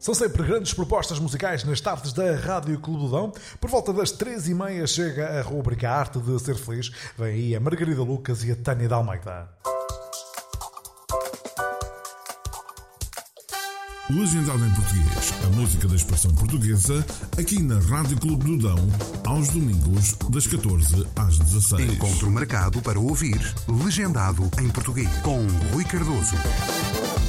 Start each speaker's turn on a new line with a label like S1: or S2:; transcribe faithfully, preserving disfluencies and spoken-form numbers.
S1: São sempre grandes propostas musicais nas tardes da Rádio Clube do Dão. Por volta das três e meia chega a rubrica Arte de Ser Feliz. Vem aí a Margarida Lucas e a Tânia de Almeida.
S2: Legendado em português, a música da expressão portuguesa, aqui na Rádio Clube do Dão, aos domingos, das catorze às dezasseis.
S3: Encontro marcado para ouvir Legendado em português, com Rui Cardoso.